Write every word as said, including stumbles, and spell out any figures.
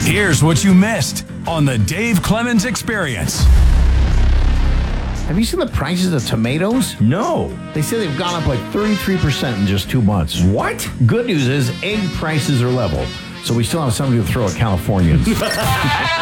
Here's what you missed on the Dave Clemens Experience. Have you seen the prices of tomatoes? No. They say they've gone up like thirty-three percent in just two months. What? Good news is egg prices are level, so we still have somebody to throw at Californians.